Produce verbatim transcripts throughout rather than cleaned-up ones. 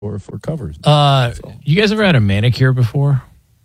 for for covers. Uh, you guys ever had a manicure before?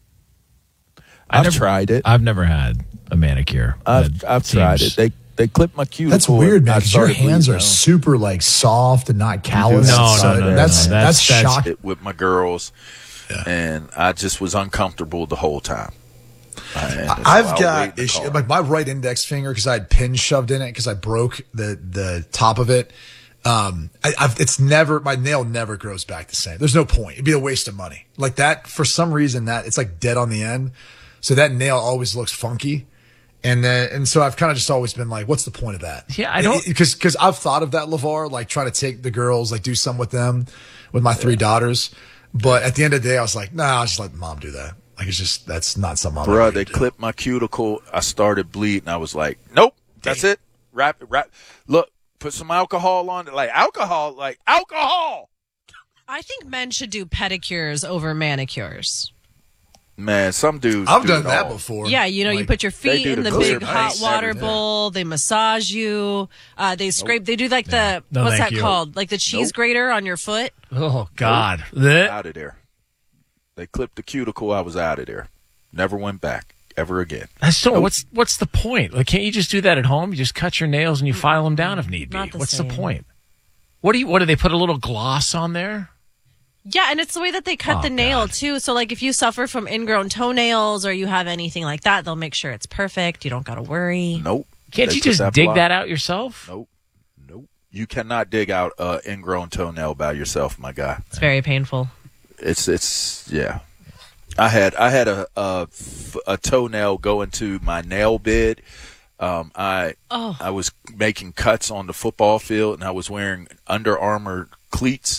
I've never, tried it. I've never had a manicure. I've I've seems, tried it. They they clip my cuticle. That's weird, man. I Because your started hands bleeding are out. super like soft and not callous. No, so no, no, no, That's no. that's, That's- that's- shocking. It with my girls, Yeah. and I just was uncomfortable the whole time. And so I've I'll wait got in the issue, car. like my right index finger because I had pins shoved in it because I broke the the top of it. Um, I, I've, it's never my nail never grows back the same. There's no point. It'd be a waste of money. Like that for some reason that it's like dead on the end, so that nail always looks funky. And then and so I've kind of just always been like, what's the point of that? Yeah, I don't- because because I've thought of that, LeVar, like trying to take the girls, like do some with them, with my three daughters. But at the end of the day, I was like, nah, I'll just let mom do that. Like it's just that's not something I'm Bruh, gonna they do. clipped my cuticle. I started bleeding. I was like, nope, that's it. Wrap it, wrap. Look, put some alcohol on it. Like alcohol, like alcohol. I think men should do pedicures over manicures. Man, some dudes. I've do done it that all. before. Yeah, you know, you Like, put your they feet do in the the clear big hot face, water everything. bowl. They massage you. Uh, they scrape. They do like the No, what's thank that you. called? Like the cheese Nope. grater on your foot. Oh God, Blech. Out of there. They clipped the cuticle. I was out of there. Never went back ever again. That's so. What's what's the point? Like, can't you just do that at home? You just cut your nails and you file them down if need be. Not the What's same. the point? What do you? What do they put a little gloss on there? Yeah, and it's the way that they cut Oh, the nail God. too. So like if you suffer from ingrown toenails or you have anything like that, they'll make sure it's perfect. You don't got to worry. Nope. Can't They you put just dig block- that out yourself? Nope. Nope. You cannot dig out an ingrown toenail by yourself, my guy. It's very painful. It's it's yeah. I had I had a a, a toenail go into my nail bed. Um, I Oh. I was making cuts on the football field, and I was wearing Under Armour cleats.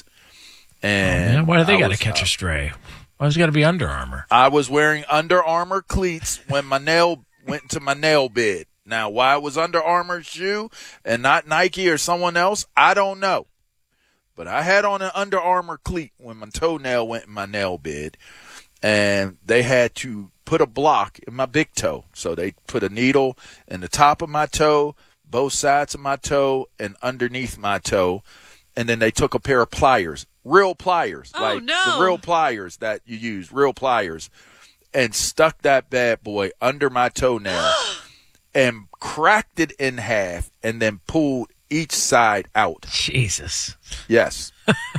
And Man, why do they I got to was, catch uh, a stray? Why's it got to be Under Armour? I was wearing Under Armour cleats when my nail went into my nail bed. Now, why it was Under Armour shoe and not Nike or someone else, I don't know. But I had on an Under Armour cleat when my toenail went in my nail bed, and they had to put a block in my big toe. So they put a needle in the top of my toe, both sides of my toe, and underneath my toe, and then they took a pair of pliers, real pliers, Oh, like no. the real pliers that you use, real pliers, and stuck that bad boy under my toenail and cracked it in half and then pulled each side out. Jesus. Yes.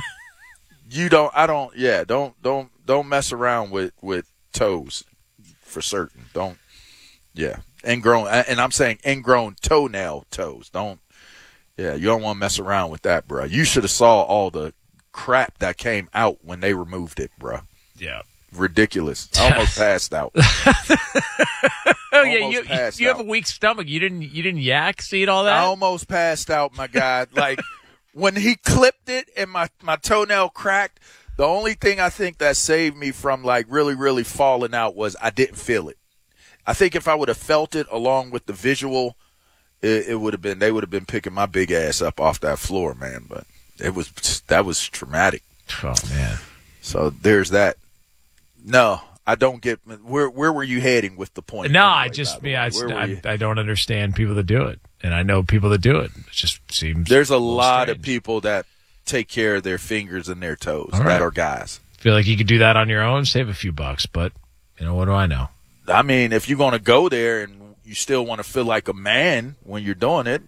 You don't, I don't, yeah, don't, don't, don't mess around with, with toes for certain. Don't, yeah. Ingrown, and I'm saying ingrown toenail toes. Don't, yeah, you don't want to mess around with that, bro. You should have saw all the crap that came out when they removed it, bro. Yeah. Ridiculous. I almost passed out. Oh yeah, Almost you you, passed you have out. a weak stomach. You didn't you didn't yak, see it all that? I almost passed out, my guy. Like when he clipped it and my, my toenail cracked, the only thing I think that saved me from like really, really falling out was I didn't feel it. I think if I would have felt it along with the visual, it, it would have been, they would have been picking my big ass up off that floor, man. But it was, that was traumatic. Oh man. So there's that. No, I don't get, where, where were you heading with the point? No, anyway, I by just the yeah, way? it's, Where were you? I, I don't understand people that do it, and I know people that do it. It just seems There's a little lot of strange. people that take care of their fingers and their toes All right. that are guys. Feel like you could do that on your own, save a few bucks, but you know what do I know? I mean, if you're going to go there and you still want to feel like a man when you're doing it,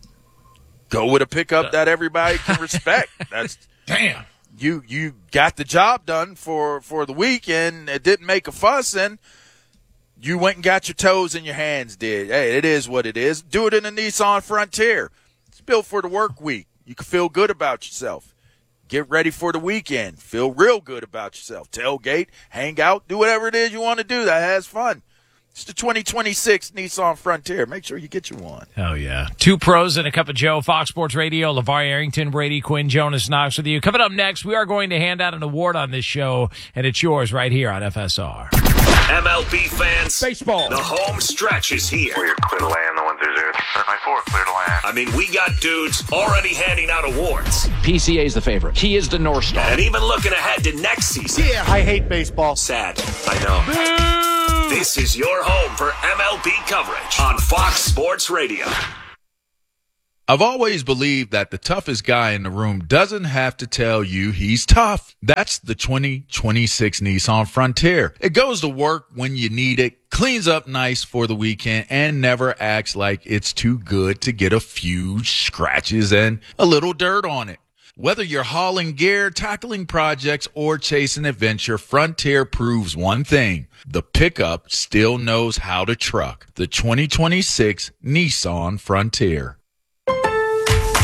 go with a pickup that everybody can respect. That's Damn. you. You got the job done for for the week, and it didn't make a fuss, and you went and got your toes and your hands did. Hey, it is what it is. Do it in a Nissan Frontier. It's built for the work week. You can feel good about yourself. Get ready for the weekend. Feel real good about yourself. Tailgate, hang out, do whatever it is you want to do that has fun. It's the twenty twenty-six Nissan Frontier. Make sure you get you one. Oh, yeah. Two pros and a cup of Joe, Fox Sports Radio, LeVar Arrington, Brady Quinn, Jonas Knox with you. Coming up next, we are going to hand out an award on this show, and it's yours right here on F S R. M L B fans, Baseball. the home stretch is here. Clear, clear to land, the one through zero. thirty-nine four, clear to land. I mean, we got dudes already handing out awards P C A is the favorite. He is the North Star. and even looking ahead to next season. Yeah, I hate baseball. Sad, I know. This is your home for M L B coverage on Fox Sports Radio. I've always believed that the toughest guy in the room doesn't have to tell you he's tough. That's the twenty twenty-six Nissan Frontier. It goes to work when you need it, cleans up nice for the weekend, and never acts like it's too good to get a few scratches and a little dirt on it. Whether you're hauling gear, tackling projects, or chasing adventure, Frontier proves one thing. The pickup still knows how to truck. The twenty twenty-six Nissan Frontier.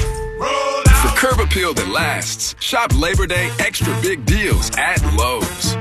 For curb appeal that lasts, shop Labor Day extra big deals at Lowe's.